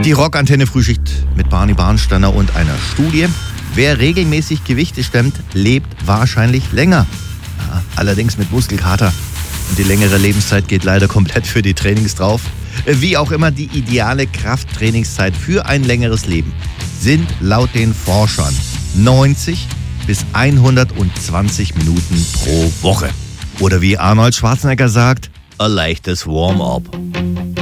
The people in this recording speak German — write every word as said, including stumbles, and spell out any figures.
Die Rockantenne-Frühschicht mit Barney Barnsteiner und einer Studie. Wer regelmäßig Gewichte stemmt, lebt wahrscheinlich länger. Ja, allerdings mit Muskelkater. Und die längere Lebenszeit geht leider komplett für die Trainings drauf. Wie auch immer, die ideale Krafttrainingszeit für ein längeres Leben sind laut den Forschern neunzig bis hundertzwanzig Minuten pro Woche. Oder wie Arnold Schwarzenegger sagt, ein leichtes Warm-up.